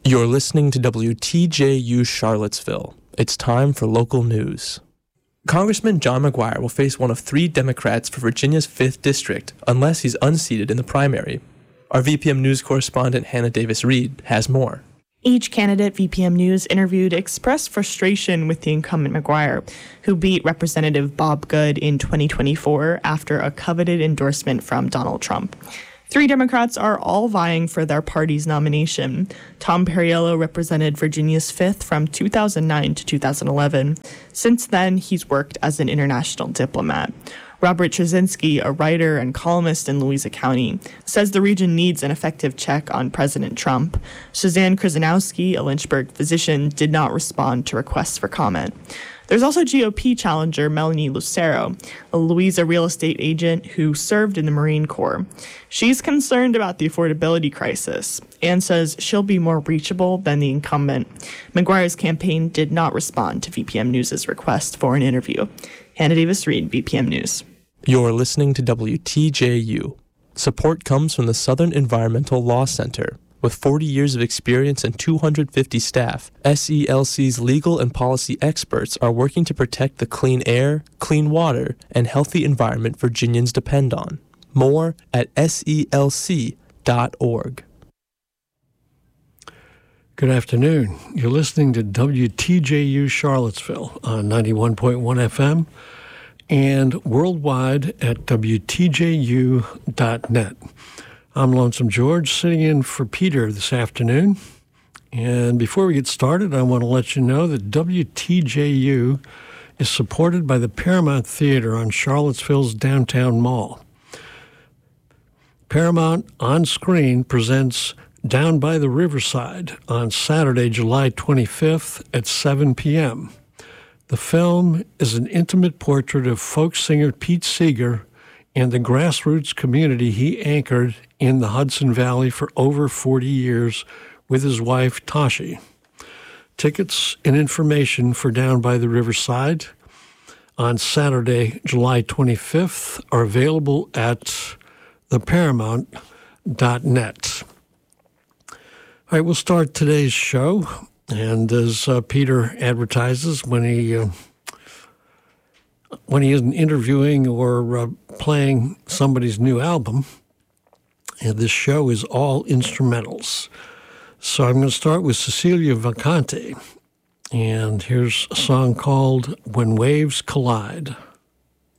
You're listening to WTJU Charlottesville. It's time for local news. Congressman John McGuire will face one of 3 Democrats for Virginia's 5th District unless he's unseated in the primary. Our VPM News correspondent Hannah Davis-Reed has more. Each candidate VPM News interviewed expressed frustration with the incumbent McGuire, who beat Representative Bob Good in 2024 after a coveted endorsement from Donald Trump. 3 Democrats are all vying for their party's nomination. Tom Perriello represented Virginia's 5th from 2009 to 2011. Since then, he's worked as an international diplomat. Robert Trzynski, a writer and columnist in Louisa County, says the region needs an effective check on President Trump. Suzanne Krzyzanowski, a Lynchburg physician, did not respond to requests for comment. There's also GOP challenger Melanie Lucero, a Louisa real estate agent who served in the Marine Corps. She's concerned about the affordability crisis and says she'll be more reachable than the incumbent. McGuire's campaign did not respond to VPM News' request for an interview. Hannah Davis-Reed, VPM News. You're listening to WTJU. Support comes from the Southern Environmental Law Center. With 40 years of experience and 250 staff, SELC's legal and policy experts are working to protect the clean air, clean water, and healthy environment Virginians depend on. More at selc.org. Good afternoon. You're listening to WTJU Charlottesville on 91.1 FM and worldwide at WTJU.net. I'm Lonesome George, sitting in for Peter this afternoon. And before we get started, I want to let you know that WTJU is supported by the Paramount Theater on Charlottesville's downtown mall. Paramount On Screen presents Down by the Riverside on Saturday, July 25th at 7 p.m. The film is an intimate portrait of folk singer Pete Seeger and the grassroots community he anchored in the Hudson Valley for over 40 years with his wife, Tashi. Tickets and information for Down by the Riverside on Saturday, July 25th are available at theparamount.net. All right, we'll start today's show. And as Peter advertises, when he isn't interviewing or playing somebody's new album, and this show is all instrumentals. So I'm going to start with Cecilia Vacante, and here's a song called When Waves Collide.